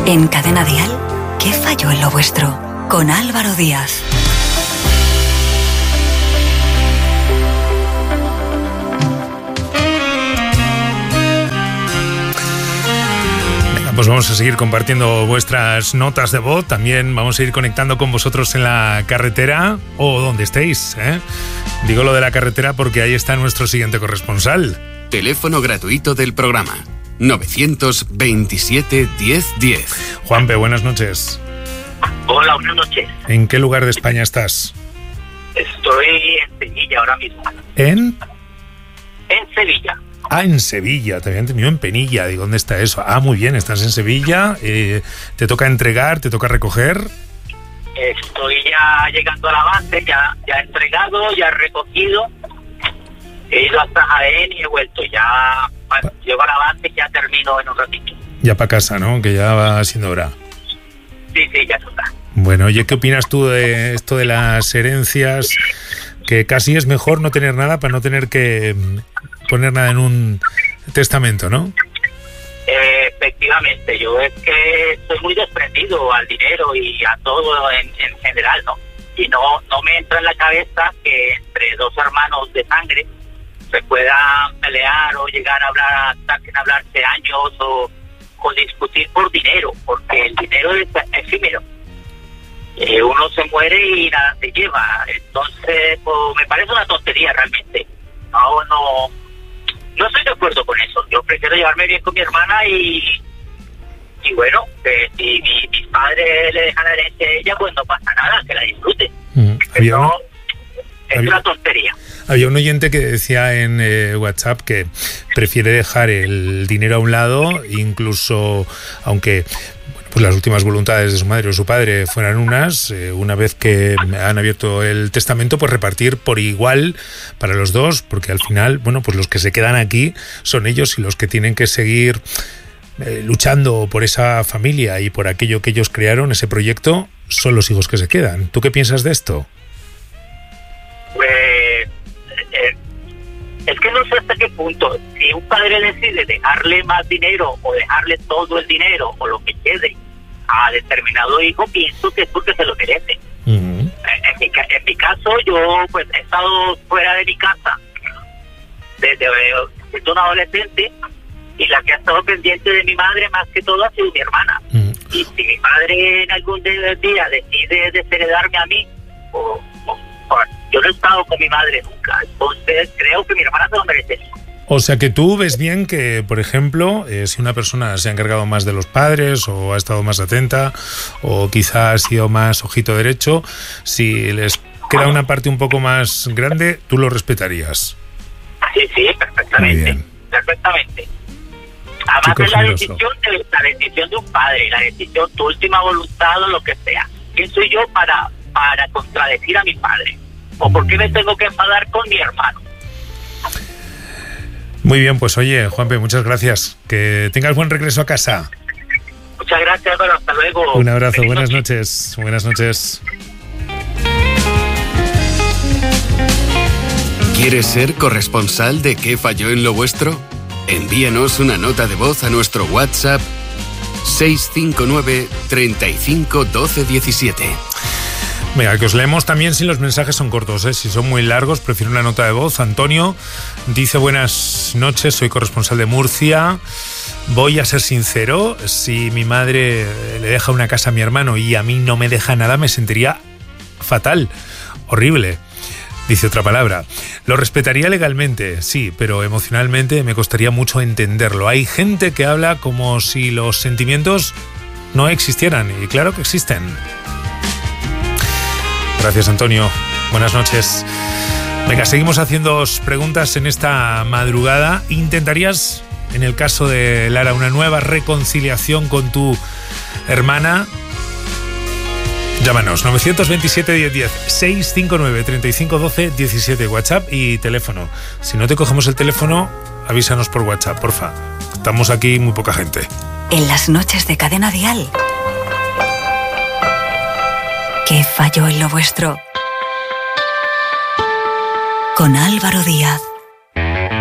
En Cadena Dial, ¿qué falló en lo vuestro? Con Álvaro Díaz. Pues vamos a seguir compartiendo vuestras notas de voz. También vamos a ir conectando con vosotros en la carretera o donde estéis, ¿eh? Digo lo de la carretera porque ahí está nuestro siguiente corresponsal. Teléfono gratuito del programa 927 1010. Juanpe, buenas noches. Hola, buenas noches. ¿En qué lugar de España estás? Estoy en Sevilla ahora mismo. ¿En? En Sevilla. Ah, en Sevilla, te había entendido en Penilla. Digo, ¿dónde está eso? Ah, muy bien, estás en Sevilla. ¿Te toca entregar? ¿Te toca recoger? Estoy ya llegando a la base, ya he entregado, ya he recogido. He ido hasta Jaén y he vuelto. Ya llego a la base y ya termino en un ratito. Ya para casa, ¿no? Que ya va siendo hora. Sí, ya está. Bueno, oye, ¿qué opinas tú de esto de las herencias? Que casi es mejor no tener nada para no tener que poner nada en un testamento, ¿no? Efectivamente, yo es que estoy muy desprendido al dinero y a todo en general, ¿no? Y no me entra en la cabeza que entre dos hermanos de sangre se puedan pelear o llegar a hablarse años o discutir por dinero, porque el dinero es efímero. Uno se muere y nada se lleva. Entonces, pues, me parece una tontería realmente. No estoy de acuerdo con eso. Yo prefiero llevarme bien con mi hermana y bueno, que si mis padres le dejan la herencia a ella, pues no pasa nada, que la disfrute. Es una tontería. Había un oyente que decía en WhatsApp que prefiere dejar el dinero a un lado, incluso aunque pues las últimas voluntades de su madre o su padre fueran una vez que han abierto el testamento, pues repartir por igual para los dos, porque al final, bueno, pues los que se quedan aquí son ellos y los que tienen que seguir luchando por esa familia y por aquello que ellos crearon, ese proyecto, son los hijos que se quedan. ¿Tú qué piensas de esto? Pues es que no sé hasta qué punto, si un padre decide dejarle más dinero o dejarle todo el dinero o lo que quede a determinado hijo, pienso que es porque se lo merece. Uh-huh. En mi caso, yo pues he estado fuera de mi casa desde un adolescente, y la que ha estado pendiente de mi madre más que todo ha sido mi hermana. Uh-huh. Y si mi madre en algún día decide desheredarme a mí, yo no he estado con mi madre nunca, entonces creo que mi hermana se lo merece. O sea que tú ves bien que, por ejemplo, si una persona se ha encargado más de los padres o ha estado más atenta o quizá ha sido más ojito derecho, si les queda una parte un poco más grande, tú lo respetarías. Sí, perfectamente. Perfectamente. Además es la decisión de un padre, la decisión, tu última voluntad o lo que sea. ¿Quién soy yo para contradecir a mi padre? ¿O por qué me tengo que enfadar con mi hermano? Muy bien, pues oye, Juanpe, muchas gracias. Que tengas buen regreso a casa. Muchas gracias, Álvaro. Hasta luego. Un abrazo, buenas noches. Buenas noches. ¿Quieres ser corresponsal de qué falló en lo vuestro? Envíanos una nota de voz a nuestro WhatsApp 659 35 12 17. Venga, que os leemos también si los mensajes son cortos, ¿eh? Si son muy largos, prefiero una nota de voz. Antonio dice: buenas noches, soy corresponsal de Murcia. Voy a ser sincero, si mi madre le deja una casa a mi hermano y a mí no me deja nada, me sentiría fatal, horrible. Dice otra palabra. Lo respetaría legalmente, sí, pero emocionalmente me costaría mucho entenderlo. Hay gente que habla como si los sentimientos no existieran, y claro que existen. Gracias, Antonio. Buenas noches. Venga, seguimos haciéndoos preguntas en esta madrugada. ¿Intentarías, en el caso de Lara, una nueva reconciliación con tu hermana? Llámanos, 927 1010, 659 35 12 17, WhatsApp y teléfono. Si no te cogemos el teléfono, avísanos por WhatsApp, porfa. Estamos aquí muy poca gente. En las noches de Cadena Dial, ¿qué falló en lo vuestro? Con Álvaro Díaz.